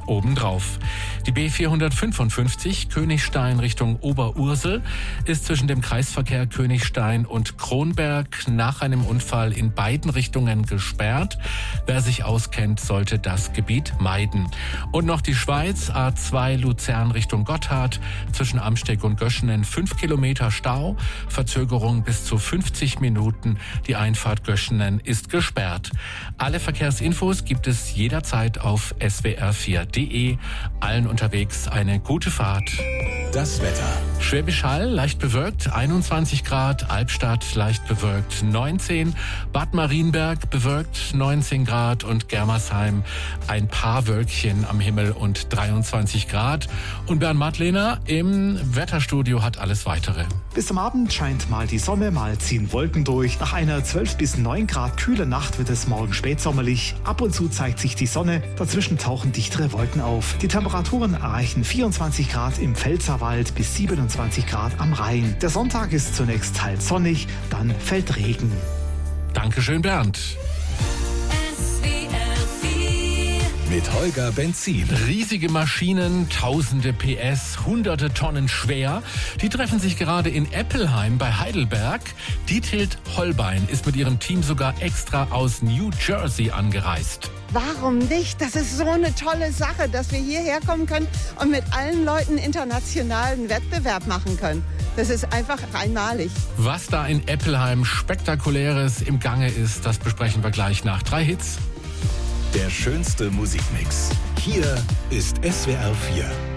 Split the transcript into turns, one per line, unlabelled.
obendrauf. Die B455 Königstein Richtung Oberursel ist zwischen dem Kreisverkehr Königstein und Kronberg nach einem Unfall in beiden Richtungen gesperrt. Wer sich auskennt, sollte das Gebiet meiden. Und noch die Schweiz, A2 Luzern Richtung Gotthard, zwischen Amsteg und Göschenen 5 Kilometer Stau, Verzögerung bis zu 50 Minuten. Die Einfahrt Göschenen ist gesperrt. Alle Verkehrsinfos gibt es jederzeit auf swr4.de. Allen unterwegs eine gute Fahrt.
Das Wetter.
Schwäbisch Hall leicht bewölkt, 21 Grad, Albstadt leicht bewölkt, 19, Bad Marienberg bewölkt, 19 Grad und Germersheim ein paar Wölkchen am Himmel und 23 Grad. Und Bernd Madlener im Wetterstudio hat alles Weitere.
Bis zum Abend scheint mal die Sonne, mal ziehen Wolken durch. Nach einer 12 bis 9 Grad kühlen Nacht wird es morgen spätsommerlich. Ab und zu zeigt sich die Sonne, dazwischen tauchen dichtere Wolken auf. Die Temperaturen erreichen 24 Grad im Pfälzerwald bis 27 Grad am Rhein. Der Sonntag ist zunächst teils sonnig, dann fällt Regen.
Dankeschön, Bernd.
Mit Holger Benzin.
Riesige Maschinen, tausende PS, hunderte Tonnen schwer. Die treffen sich gerade in Eppelheim bei Heidelberg. Diethild Holbein ist mit ihrem Team sogar extra aus New Jersey angereist.
Warum nicht? Das ist so eine tolle Sache, dass wir hierher kommen können und mit allen Leuten internationalen Wettbewerb machen können. Das ist einfach einmalig.
Was da in Eppelheim Spektakuläres im Gange ist, das besprechen wir gleich nach 3 Hits.
Der schönste Musikmix. Hier ist SWR 4.